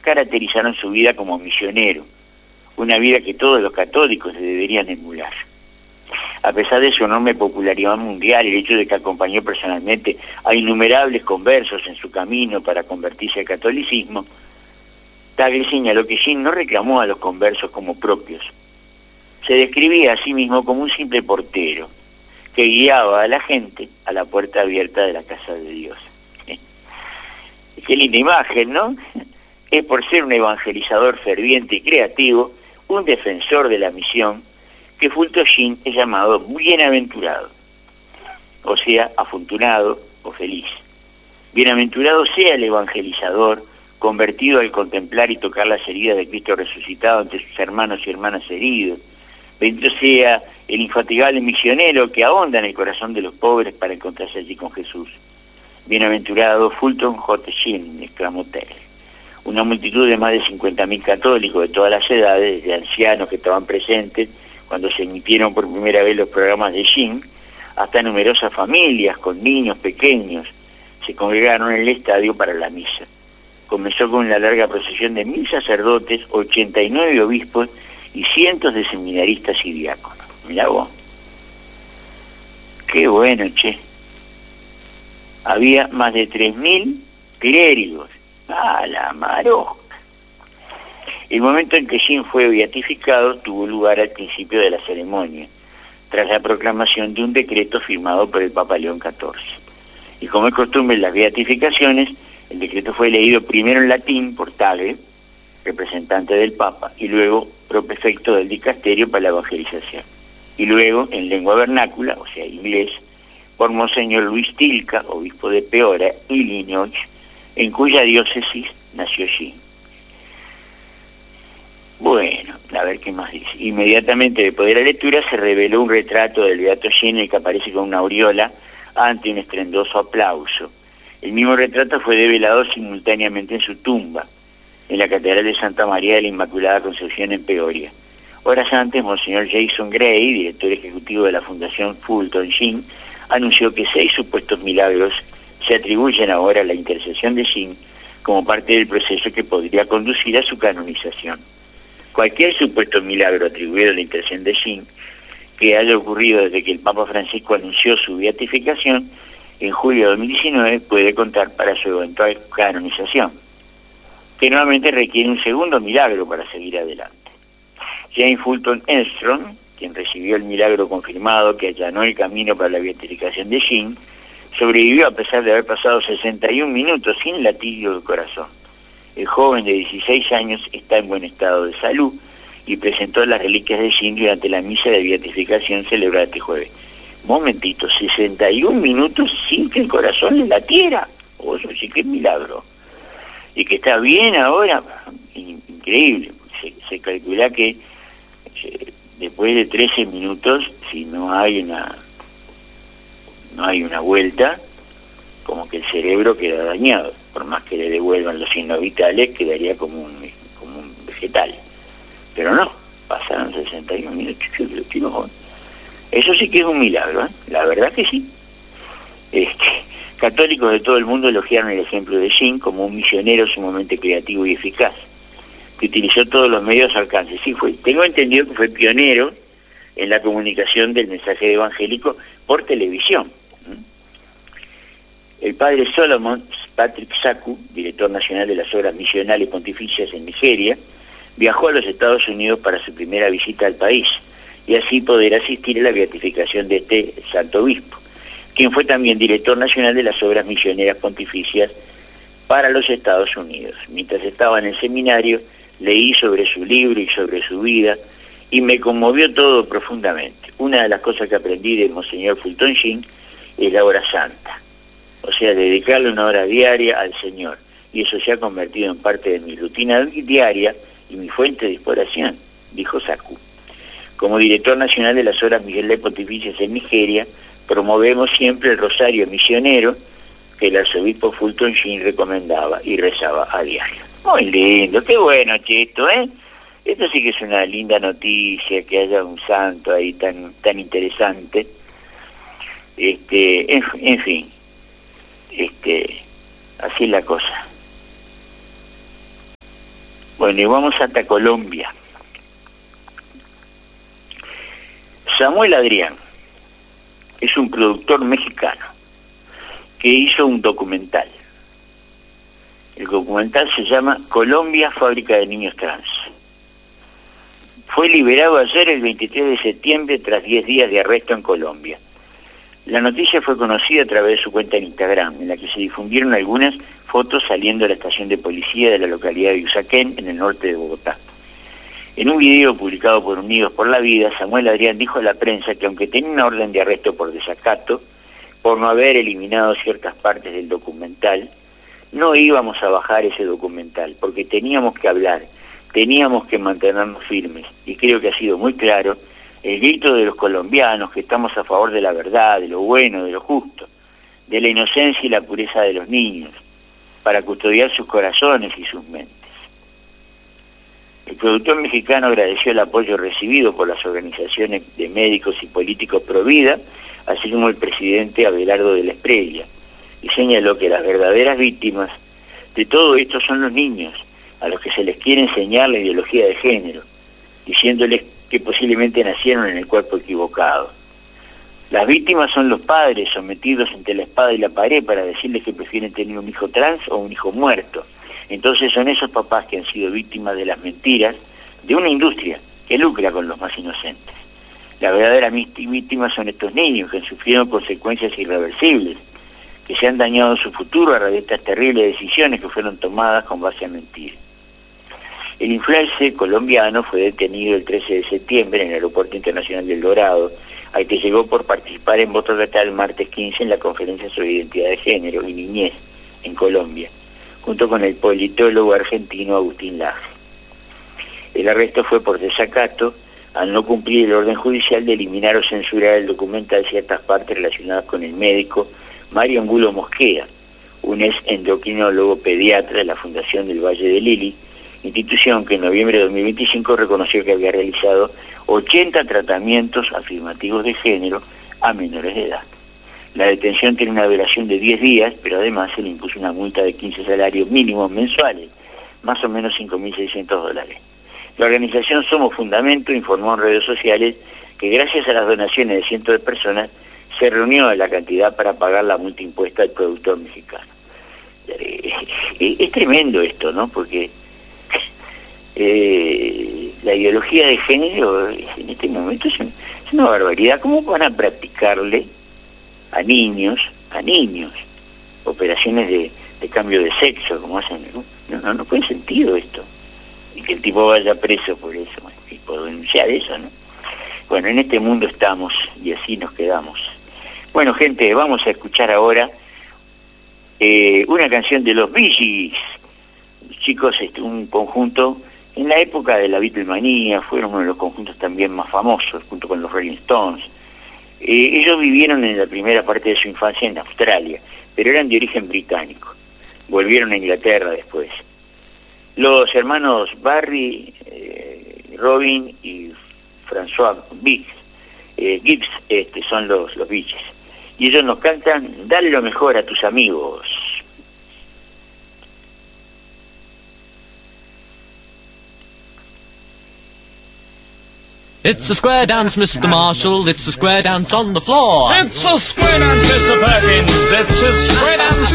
caracterizaron su vida como misionero, una vida que todos los católicos deberían emular. A pesar de su enorme popularidad mundial y el hecho de que acompañó personalmente a innumerables conversos en su camino para convertirse al catolicismo, Tagle señaló que Jin no reclamó a los conversos como propios. Se describía a sí mismo como un simple portero que guiaba a la gente a la puerta abierta de la casa de Dios. Qué linda imagen, ¿no? Es por ser un evangelizador ferviente y creativo, un defensor de la misión, que Fulton Sheen es llamado bienaventurado, o sea, afortunado o feliz. Bienaventurado sea el evangelizador, convertido al contemplar y tocar las heridas de Cristo resucitado ante sus hermanos y hermanas heridos. Bendito sea el infatigable misionero que ahonda en el corazón de los pobres para encontrarse allí con Jesús. Bienaventurado Fulton J. Sheen, exclamó Tagle. Una multitud de más de 50.000 católicos de todas las edades, de ancianos que estaban presentes cuando se emitieron por primera vez los programas de Sheen, hasta numerosas familias con niños pequeños, se congregaron en el estadio para la misa. Comenzó con una larga procesión de 1.000 sacerdotes, 89 obispos y cientos de seminaristas y diáconos. Mirá vos. Qué bueno, che. Había más de 3.000 clérigos. ¡Ah, la maroja! El momento en que Sheen fue beatificado tuvo lugar al principio de la ceremonia, tras la proclamación de un decreto firmado por el Papa León XIV. Y como es costumbre en las beatificaciones, el decreto fue leído primero en latín por Tagle, representante del Papa, y luego prefecto del dicasterio para la evangelización. Y luego en lengua vernácula, o sea, inglés, por Monseñor Luis Tilca, obispo de Peoria, Illinois, en cuya diócesis nació Sheen. Bueno, a ver qué más dice. Inmediatamente después de la lectura se reveló un retrato del beato Sheen en el que aparece con una aureola ante un estruendoso aplauso. El mismo retrato fue develado simultáneamente en su tumba, en la Catedral de Santa María de la Inmaculada Concepción en Peoria. Horas antes, Monseñor Jason Gray, director ejecutivo de la Fundación Fulton Sheen, anunció que 6 supuestos milagros se atribuyen ahora a la intercesión de Sheen como parte del proceso que podría conducir a su canonización. Cualquier supuesto milagro atribuido a la intercesión de Sheen que haya ocurrido desde que el Papa Francisco anunció su beatificación en julio de 2019 puede contar para su eventual canonización, que nuevamente requiere un segundo milagro para seguir adelante. Jane Fulton Enstrom, quien recibió el milagro confirmado que allanó el camino para la beatificación de Sheen, sobrevivió a pesar de haber pasado 61 minutos sin latido del corazón. El joven de 16 años está en buen estado de salud y presentó las reliquias de Sheen durante la misa de beatificación celebrada este jueves. Momentito, 61 minutos sin que el corazón le latiera. Oh, eso sí que es milagro. Y que está bien ahora, increíble. Se calcula que después de 13 minutos, si no hay una vuelta, como que el cerebro queda dañado. Por más que le devuelvan los signos vitales, quedaría como un vegetal. Pero no, pasaron 61 minutos. Eso sí que es un milagro, ¿eh? La verdad que sí. Católicos de todo el mundo elogiaron el ejemplo de Sheen como un misionero sumamente creativo y eficaz, que utilizó todos los medios al alcance. Sí, tengo entendido que fue pionero en la comunicación del mensaje evangélico por televisión. El padre Solomon Patrick Saku, director nacional de las obras misionales pontificias en Nigeria, viajó a los Estados Unidos para su primera visita al país y así poder asistir a la beatificación de este santo obispo, quien fue también director nacional de las obras misioneras pontificias para los Estados Unidos. Mientras estaba en el seminario, leí sobre su libro y sobre su vida y me conmovió todo profundamente. Una de las cosas que aprendí de Monseñor Fulton Sheen es la hora santa, o sea, dedicarle una hora diaria al Señor, y eso se ha convertido en parte de mi rutina diaria y mi fuente de inspiración, dijo Saku. Como director nacional de las obras misioneras pontificias en Nigeria, promovemos siempre el rosario misionero que el arzobispo Fulton Sheen recomendaba y rezaba a diario. Muy lindo, qué bueno, che, esto, ¿eh? Esto sí que es una linda noticia, que haya un santo ahí tan interesante. En fin, así es la cosa. Bueno, y vamos hasta Colombia. Samuel Adrián es un productor mexicano que hizo un documental. El documental se llama Colombia, fábrica de niños trans. Fue liberado ayer, el 23 de septiembre, tras 10 días de arresto en Colombia. La noticia fue conocida a través de su cuenta en Instagram, en la que se difundieron algunas fotos saliendo de la estación de policía de la localidad de Usaquén, en el norte de Bogotá. En un video publicado por Unidos por la Vida, Samuel Adrián dijo a la prensa que aunque tenía una orden de arresto por desacato, por no haber eliminado ciertas partes del documental, no íbamos a bajar ese documental, porque teníamos que hablar, teníamos que mantenernos firmes, y creo que ha sido muy claro el grito de los colombianos, que estamos a favor de la verdad, de lo bueno, de lo justo, de la inocencia y la pureza de los niños, para custodiar sus corazones y sus mentes. El productor mexicano agradeció el apoyo recibido por las organizaciones de médicos y políticos pro vida, así como el presidente Abelardo de la Espriella, y señaló que las verdaderas víctimas de todo esto son los niños, a los que se les quiere enseñar la ideología de género, diciéndoles que posiblemente nacieron en el cuerpo equivocado. Las víctimas son los padres sometidos entre la espada y la pared para decirles que prefieren tener un hijo trans o un hijo muerto. Entonces son esos papás que han sido víctimas de las mentiras de una industria que lucra con los más inocentes. La verdadera víctima son estos niños que han sufrido consecuencias irreversibles, que se han dañado su futuro a raíz de estas terribles decisiones que fueron tomadas con base a mentiras. El influencer colombiano fue detenido el 13 de septiembre en el Aeropuerto Internacional del Dorado, al que llegó por participar en Bogotá el martes 15 en la Conferencia sobre Identidad de Género y Niñez en Colombia, junto con el politólogo argentino Agustín Laje. El arresto fue por desacato al no cumplir el orden judicial de eliminar o censurar el documental ciertas partes relacionadas con el médico Mario Angulo Mosquera, un ex endocrinólogo pediatra de la Fundación del Valle de Lili, institución que en noviembre de 2025 reconoció que había realizado 80 tratamientos afirmativos de género a menores de edad. La detención tiene una duración de 10 días, pero además se le impuso una multa de 15 salarios mínimos mensuales, más o menos $5.600. La organización Somos Fundamento informó en redes sociales que gracias a las donaciones de cientos de personas se reunió la cantidad para pagar la multa impuesta al productor mexicano. Es tremendo esto, ¿no? Porque la ideología de género en este momento es una barbaridad. ¿Cómo van a practicarle a niños, operaciones de cambio de sexo, como hacen? No tiene sentido esto. Y que el tipo vaya preso por eso, y por denunciar eso, ¿no? Bueno, en este mundo estamos y así nos quedamos. Bueno, gente, vamos a escuchar ahora una canción de los Bee Gees. Chicos, un conjunto, en la época de la Beatlemanía, fueron uno de los conjuntos también más famosos, junto con los Rolling Stones. Ellos vivieron en la primera parte de su infancia en Australia, pero eran de origen británico. Volvieron a Inglaterra después. Los hermanos Barry, Robin y François Gibbs son los Bee Gees. Y ellos nos cantan Dale lo mejor a tus amigos. It's a square dance, Mr. Marshall. It's a square dance on the floor. It's a square dance, Mr. Perkins. It's a square dance